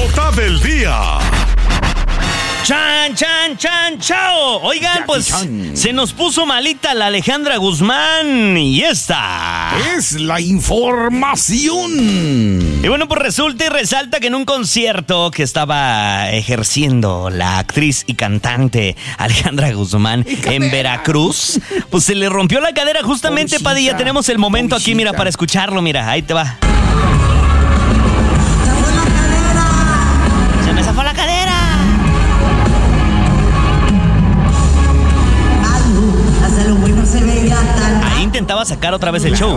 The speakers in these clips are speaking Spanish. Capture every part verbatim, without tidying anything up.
nota del día. ¡Chan, chan, chan, chao! Oigan, Jackie pues Chan. se nos puso malita la Alejandra Guzmán y esta. Es la información. Y bueno, pues resulta y resalta que en un concierto que estaba ejerciendo la actriz y cantante Alejandra Guzmán en Veracruz, pues se le rompió la cadera justamente, Pobrecita, Padilla. Tenemos el momento aquí, mira, pobrecita. para escucharlo, mira, ahí te va. Se me zafó la cadera. Ahí intentaba sacar otra vez el show.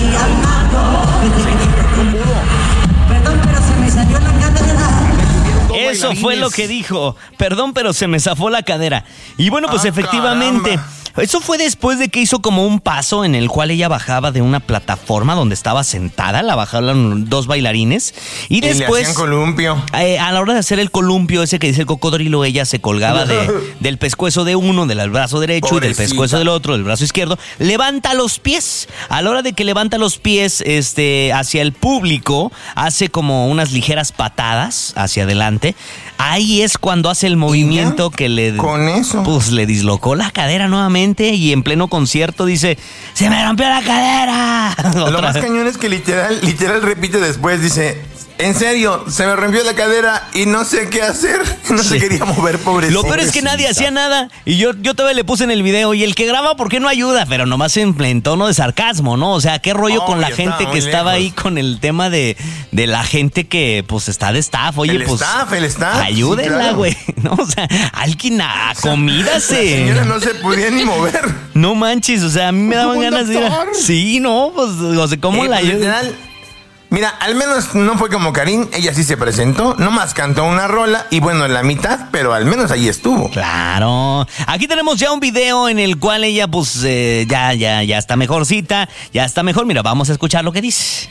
Perdón, pero se me salió la cadera. Eso fue lo que dijo. Perdón, pero se me zafó la cadera. Y bueno, pues Ah, efectivamente, caramba. eso fue después de que hizo como un paso en el cual ella bajaba de una plataforma donde estaba sentada, la bajaron dos bailarines. Y Y le después, hacían columpio. eh, a la hora de hacer el columpio, ese que dice el cocodrilo, ella se colgaba de, del pescuezo de uno, del brazo derecho, y del Pobrecita. pescuezo del otro, del brazo izquierdo. Levanta los pies. A la hora de que levanta los pies este, hacia el público, hace como unas ligeras patadas hacia adelante. Ahí es cuando hace el movimiento que le... Con eso. Pues le dislocó la cadera nuevamente y en pleno concierto dice, ¡se me rompió la cadera! Lo Otra más vez. cañón es que literal, literal repite después, dice, en serio, se me rompió la cadera y no sé qué hacer. No Sí. se quería mover, pobrecita. Lo peor es que nadie hacía nada. Y yo, yo todavía le puse en el video. Y el que graba, ¿por qué no ayuda? Pero nomás en, en tono de sarcasmo, ¿no? O sea, qué rollo Oh, con la ya gente estaba que muy estaba lejos. ahí con el tema de, de la gente que pues está de staff. Oye, El pues. staff, el staff, Ayúdenla, sí, claro. güey. ¿No? O sea, alguien a comídase. Señora no se podía ni mover. No manches, o sea, a mí me daban ¿Como un ganas de ir a- doctor? Sí, no, pues, o sea, ¿cómo Eh, la pues, ayudan? literal, mira, al menos no fue como Karin, ella sí se presentó, nomás cantó una rola y bueno, en la mitad, pero al menos ahí estuvo. Claro. Aquí tenemos ya un video en el cual ella, pues, eh, ya, ya, ya está mejorcita, ya está mejor. Mira, vamos a escuchar lo que dice.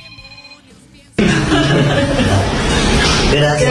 Gracias.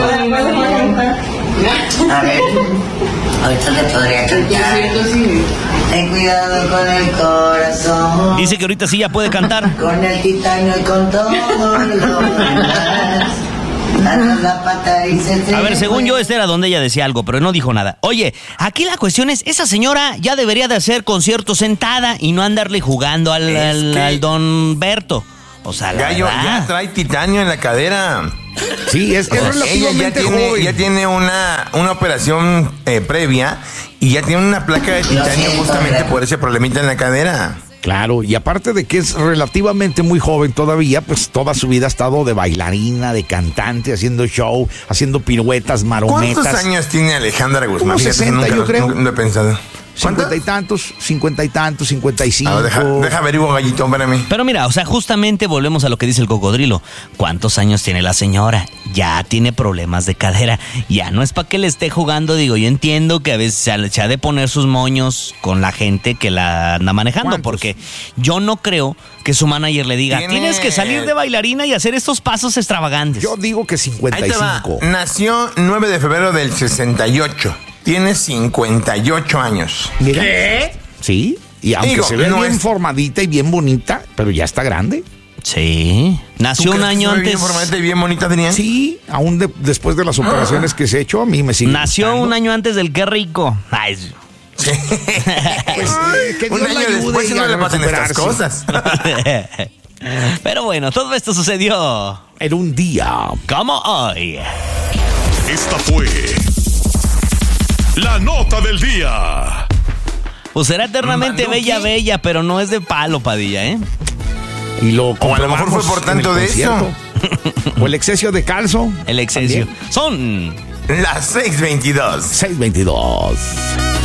A ver, ahorita te podría cantar. Ten cuidado con el corazón, Dice que ahorita sí ya puede cantar. con el titanio y con todo lo demás. Danos la pata y se te A ver, según fue. yo, este era donde ella decía algo, pero no dijo nada. Oye, aquí la cuestión es, esa señora ya debería de hacer conciertos sentada y no andarle jugando al, Es al- que- al don Berto. O sea, la Gallo, verdad. ya trae titanio en la cadera. Sí, es, O es sea, ella ya relativamente tiene, joven. ya tiene una, una operación eh, previa y ya tiene una placa de titanio siento, justamente mira. por ese problemita en la cadera. Claro, y aparte de que es relativamente muy joven todavía, pues toda su vida ha estado de bailarina, de cantante, haciendo show, haciendo piruetas, marometas. ¿Cuántos años tiene Alejandra Guzmán? Como Fíjate, sesenta, nunca yo lo- creo. nunca lo he pensado. Cincuenta y tantos, cincuenta y tantos, cincuenta y cinco. A ver, deja, deja averiguo, gallito, espérame. Pero mira, o sea, justamente volvemos a lo que dice el cocodrilo. ¿Cuántos años tiene la señora? Ya tiene problemas de cadera. Ya no es para que le esté jugando, digo, yo entiendo que a veces se ha- se ha de poner sus moños con la gente que la anda manejando, ¿Cuántos? porque yo no creo que su manager le diga, Tiene- tienes que salir de bailarina y hacer estos pasos extravagantes. Yo digo que Ahí cincuenta y te va. cinco. Nació nueve de febrero del sesenta y ocho. Tiene cincuenta y ocho años. Mira. Sí, y aunque Digo, se ve no bien es- formadita y bien bonita, pero ya está grande. Sí, nació un año Bien antes. formalmente y bien bonita, Adrián. Sí, aún de- después de las operaciones que se ha hecho, a mí me sigue Nació gustando. un año antes del Qué Rico. Ay, Sí. Pues, eh, que Un Dios la año ayude después y no a le pasan estas recuperarse. cosas. pero bueno, todo esto sucedió En un día. como hoy. Esta fue la nota del día. Pues será eternamente Maluki. bella, bella, pero no es de palo, Padilla, ¿eh? Y lo O a lo mejor fue por comprobamos tanto en el de eso. concierto. O el exceso de calzo. El exceso. También. Son Las seis veintidós. seis veintidós.